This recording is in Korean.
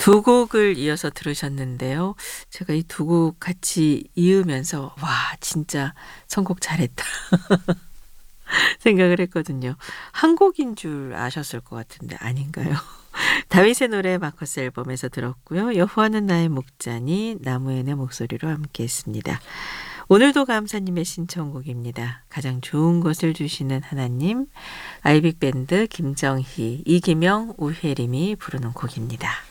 두 곡을 이어서 들으셨는데요. 제가 이 두 곡 같이 이으면서 '와 진짜 선곡 잘했다.' 생각을 했거든요. 한 곡인 줄 아셨을 것 같은데 아닌가요? 다윗의 노래 마커스 앨범에서 들었고요. 여호와는 나의 목자니 나무의 내 목소리로 함께했습니다. 오늘도 감사님의 신청곡입니다. 가장 좋은 것을 주시는 하나님, 아이빅 밴드 김정희, 이기명, 우혜림이 부르는 곡입니다.